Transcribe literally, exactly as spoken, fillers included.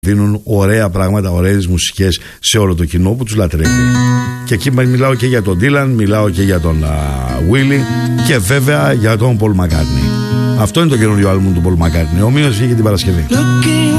δίνουν ωραία πράγματα, ωραίες μουσικές σε όλο το κοινό που τους λατρεύει. Και εκεί μιλάω και για τον Ντίλαν, μιλάω και για τον Willie και βέβαια για τον Paul McCartney. Αυτό είναι το καινούριο άλμπουμ του Paul McCartney. Ο Μήνος βγήκε την Παρασκευή.